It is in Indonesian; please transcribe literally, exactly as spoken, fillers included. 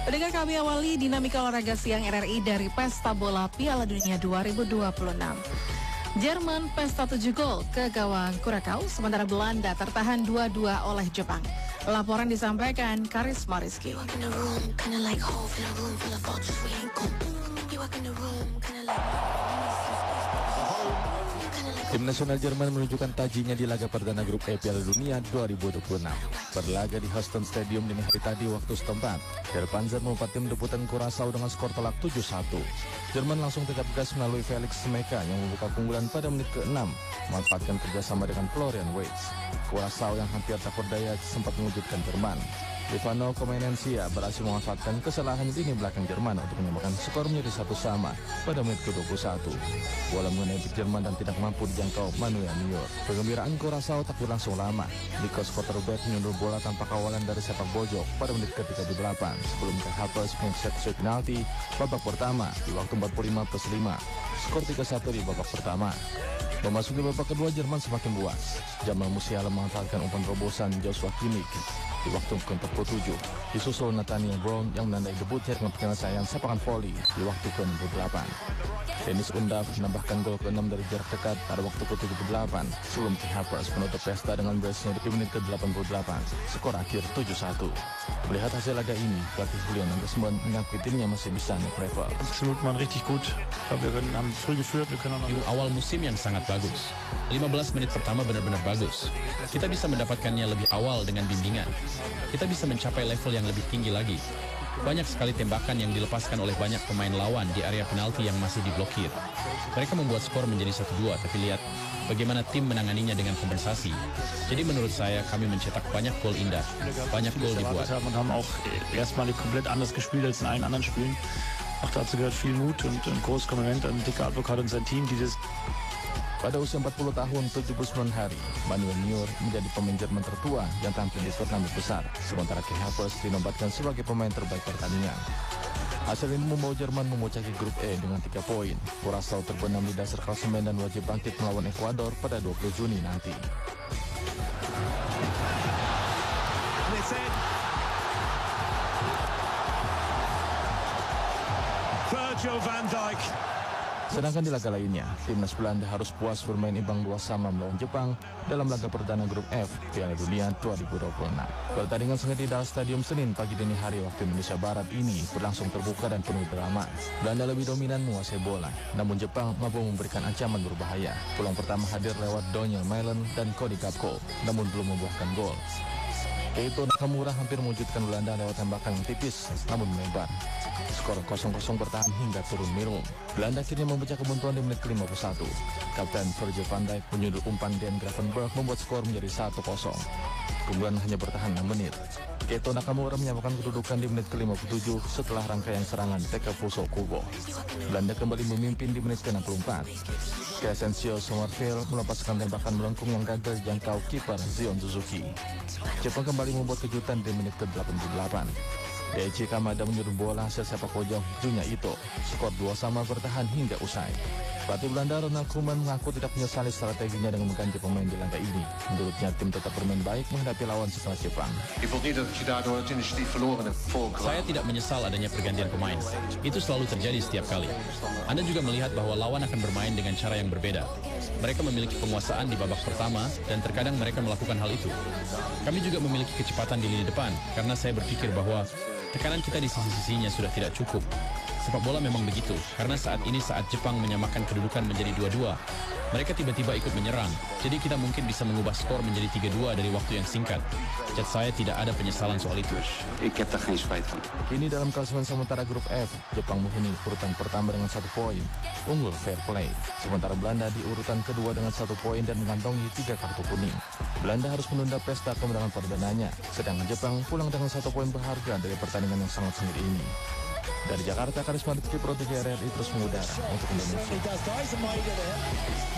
Pendengar, kami awali dinamika olahraga siang R R I dari Pesta Bola Piala Dunia dua ribu dua puluh enam. Jerman pesta tujuh gol ke gawang Kurakau, sementara Belanda tertahan dua dua oleh Jepang. Laporan disampaikan Karisma Rizky. Tim nasional Jerman menunjukkan tajinya di laga perdana grup E Piala Dunia dua ribu dua puluh enam. Berlaga di Houston Stadium dini hari tadi waktu setempat, Der Panzer membuat tim debutan Curaçao dengan skor telak tujuh satu. Jerman langsung tegap gas melalui Felix Smeka yang membuka keunggulan pada menit keenam, memanfaatkan kerjasama dengan Florian Wirtz. Curaçao yang hampir tak berdaya sempat mengejutkan Jerman. Stefano Comenencia berhasil memanfaatkan kesalahan lini belakang Jerman untuk menyamakan skor menjadi satu sama pada menit ke dua puluh satu. Bola mengenai Jerman dan tidak mampu dijangkau Manuel Neuer. Kegembiraan Curaçao tak berlangsung lama. Nikos quarterback menyundul bola tanpa kawalan dari sepak pojok pada menit ke tiga puluh delapan sebelum Kai Havertz mencetak shoot penalti babak pertama di waktu empat puluh lima plus lima. Skor tiga satu di babak pertama. Memasuki babak kedua, Jerman semakin buas. Jamal Musiala memanfaatkan umpan terobosan Joshua Kimmich di waktu ke empat puluh tujuh. Disusul Nathaniel Brown yang menandai debutnya dengan penyelesaian sepakan voli di waktu ke enam puluh delapan. Dennis Undav menambahkan gol keenam dari jarak dekat pada waktu ke tujuh puluh delapan sebelum Kai Havertz menutup pesta dengan brace-nya di menit ke delapan puluh delapan. Skor akhir tujuh satu. Melihat hasil laga ini, pelatih Julian Nagelsmann mengakui timnya masih bisa naik level. Absolut man richtig gut. Wir haben früh geführt, wir können Di awal musim yang sangat bagus. lima belas menit pertama benar-benar bagus. Kita bisa mendapatkannya lebih awal dengan bimbingan. Kita bisa mencapai level yang lebih tinggi lagi. Banyak sekali tembakan yang dilepaskan oleh banyak pemain lawan di area penalti yang masih diblokir. Mereka membuat skor menjadi satu dua, tapi lihat bagaimana tim menanganinya dengan kompensasi. Jadi menurut saya kami mencetak banyak gol indah, banyak gol dibuat. Wir haben auch erstmalig komplett anders gespielt als in allen anderen Spielen. Auch dazu gehört viel Mut und ein großes Kompliment an Dick Advokat und sein Team, die das. Pada usia empat puluh tahun tujuh puluh sembilan hari, Manuel Neuer menjadi pemain Jerman tertua yang tampil di turnamen besar, sementara Kai Havertz dinobatkan sebagai pemain terbaik pertandingan. Hasil ini membawa Jerman memuncaki grup E dengan tiga poin. Curaçao terbenam di dasar klasemen dan wajib bangkit melawan Ekuador pada dua puluh Juni nanti. Virgil van Dijk. Sedangkan di laga lainnya, timnas Belanda harus puas bermain imbang dua sama melawan Jepang dalam laga perdana grup F Piala Dunia dua ribu dua puluh enam. Pertandingan sengit di Dallas Stadium Senin pagi dini hari waktu Indonesia Barat ini berlangsung terbuka dan penuh drama. Belanda lebih dominan menguasai bola, namun Jepang mampu memberikan ancaman berbahaya. Pulang pertama hadir lewat Daniel Malen dan Cody Gakpo, namun belum membuahkan gol. Keito Nakamura hampir mewujudkan Belanda lewat tembakan yang tipis, namun melebar. Skor kosong kosong bertahan hingga turun minum. Belanda akhirnya memecah kebuntuan di menit ke lima puluh satu. Kapten Virgil van Dijk menyundul umpan Dan Gravenberch membuat skor menjadi satu kosong. Keunggulan hanya bertahan enam menit. Keito Nakamura menyamakan kedudukan di menit ke lima puluh tujuh setelah rangkaian serangan Takefusa Kubo. Belanda kembali memimpin di menit ke enam puluh empat. Crescencio Somerville melepaskan tembakan melengkung yang gagal dijangkau kiper Zion Suzuki. Jepang kembali membuat kejutan di menit ke delapan puluh delapan. Daichi Kamada menyuruh bola hasil sepak pojok Junya Ito. Skor dua sama bertahan hingga usai. Pelatih Belanda Ronald Koeman mengaku tidak menyesali strateginya dengan mengganti pemain di laga ini. Menurutnya tim tetap bermain baik menghadapi lawan sekelas Jepang. Saya tidak menyesal adanya pergantian pemain. Itu selalu terjadi setiap kali. Anda juga melihat bahwa lawan akan bermain dengan cara yang berbeda. Mereka memiliki penguasaan di babak pertama dan terkadang mereka melakukan hal itu. Kami juga memiliki kecepatan di lini depan karena saya berpikir bahwa tekanan kita di sisi-sisinya sudah tidak cukup. Sepak bola memang begitu, karena saat ini saat Jepang menyamakan kedudukan menjadi dua dua, mereka tiba-tiba ikut menyerang. Jadi kita mungkin bisa mengubah skor menjadi tiga dua dari waktu yang singkat. Cat saya tidak ada penyesalan soal itu. Kini dalam klasemen sementara grup F, Jepang menghuni urutan pertama dengan satu poin, unggul fair play. Sementara Belanda di urutan kedua dengan satu poin dan mengantongi tiga kartu kuning. Belanda harus menunda pesta kemenangan perdananya, sedangkan Jepang pulang dengan satu poin berharga dari pertandingan yang sangat sengit ini. Dari Jakarta, Karisma Rizky, Pro tiga R R I terus mengudara untuk Indonesia.